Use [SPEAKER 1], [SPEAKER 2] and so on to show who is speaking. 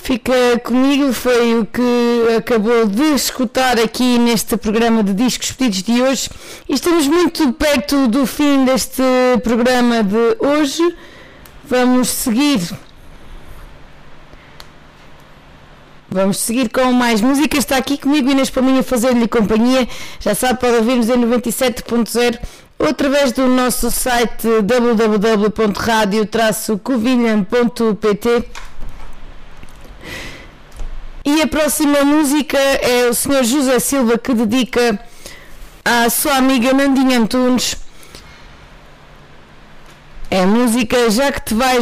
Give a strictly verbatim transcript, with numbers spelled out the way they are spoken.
[SPEAKER 1] Fica comigo, foi o que acabou de escutar aqui neste programa de discos pedidos de hoje. E estamos muito perto do fim deste programa de hoje. Vamos seguir. Vamos seguir com mais música. Está aqui comigo Inês Palminha a fazer-lhe companhia. Já sabe, pode ouvir-nos em noventa e sete ponto zero ou através do nosso site w w w ponto radio traço covilhã ponto p t. E a próxima música é o senhor José Silva, que dedica à sua amiga Nandinha Antunes. É a música Já Que Te Vais